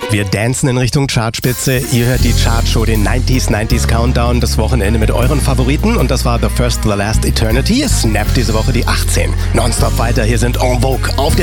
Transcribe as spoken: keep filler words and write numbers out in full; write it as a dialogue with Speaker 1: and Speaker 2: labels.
Speaker 1: Wir dancen in Richtung Chartspitze. Ihr hört die Chartshow, den neunziger neunzig Countdown, das Wochenende mit euren Favoriten. Und das war The First, The Last Eternity. Snap diese Woche die achtzehn. Nonstop weiter, hier sind En Vogue auf der